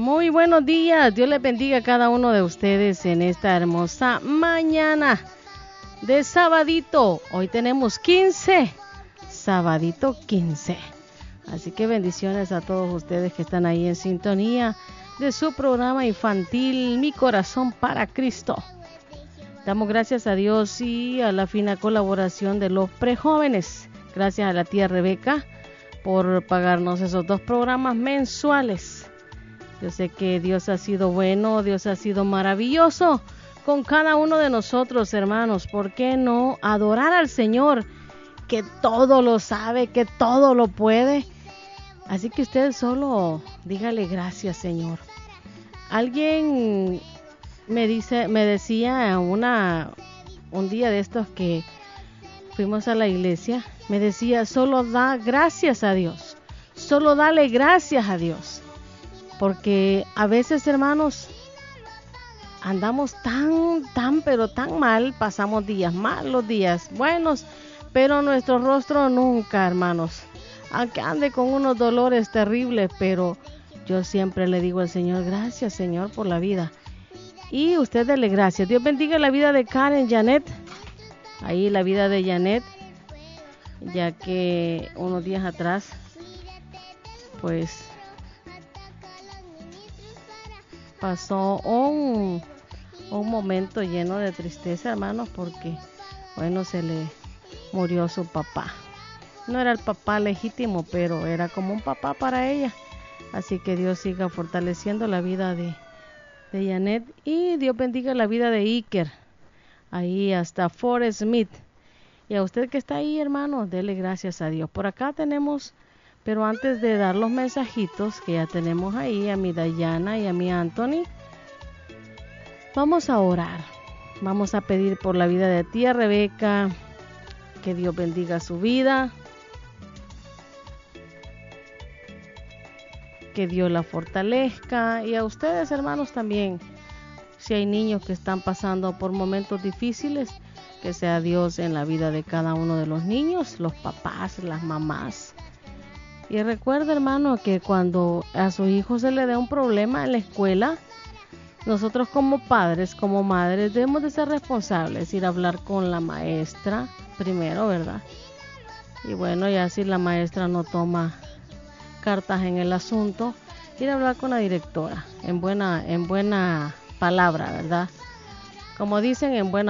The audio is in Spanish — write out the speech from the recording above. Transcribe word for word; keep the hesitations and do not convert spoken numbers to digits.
Muy buenos días, Dios les bendiga a cada uno de ustedes en esta hermosa mañana de sabadito. Hoy tenemos quince, sabadito quince. Así que bendiciones a todos ustedes que están ahí en sintonía de su programa infantil Mi Corazón para Cristo. Damos gracias a Dios y a la fina colaboración de los prejóvenes. Gracias a la tía Rebeca por pagarnos esos dos programas mensuales. Yo sé que Dios ha sido bueno, Dios ha sido maravilloso con cada uno de nosotros, hermanos. ¿Por qué no adorar al Señor, que todo lo sabe, que todo lo puede? Así que usted solo dígale gracias, Señor. Alguien me dice, me decía una un día de estos que fuimos a la iglesia, me decía, solo da gracias a Dios, solo dale gracias a Dios. Porque a veces, hermanos, andamos tan, tan, pero tan mal, pasamos días malos, días buenos, pero nuestro rostro nunca, hermanos, aunque ande con unos dolores terribles, pero yo siempre le digo al Señor, gracias, Señor, por la vida. Y usted dele gracias. Dios bendiga la vida de Karen Janet, ahí la vida de Janet, ya que unos días atrás, pues, pasó un, un momento lleno de tristeza, hermanos, porque, bueno, se le murió su papá. No era el papá legítimo, pero era como un papá para ella. Así que Dios siga fortaleciendo la vida de, de Janet y Dios bendiga la vida de Iker, ahí hasta Fort Smith. Y a usted que está ahí, hermano, dele gracias a Dios. Por acá tenemos, pero antes de dar los mensajitos que ya tenemos ahí, a mi Dayana y a mi Anthony, vamos a orar. Vamos a pedir por la vida de tía Rebeca, que Dios bendiga su vida, que Dios la fortalezca, y a ustedes, hermanos, también. Si hay niños que están pasando por momentos difíciles, que sea Dios en la vida de cada uno de los niños, los papás, las mamás. Y recuerda, hermano, que cuando a su hijo se le dé un problema en la escuela, nosotros como padres, como madres, debemos de ser responsables, ir a hablar con la maestra primero, ¿verdad? Y bueno, ya si la maestra no toma cartas en el asunto, ir a hablar con la directora, en buena, en buena palabra, ¿verdad? Como dicen, en buena